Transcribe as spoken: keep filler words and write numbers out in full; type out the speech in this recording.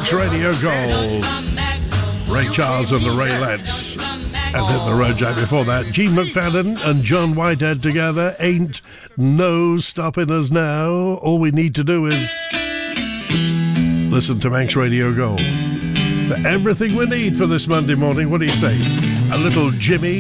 Manx Radio Gold. Ray Charles and the Raelettes. And then the Road Jack before that. Gene McFadden and John Whitehead together. Ain't no stopping us now. All we need to do is listen to Manx Radio Gold for everything we need for this Monday morning. What do you say? A little Jimmy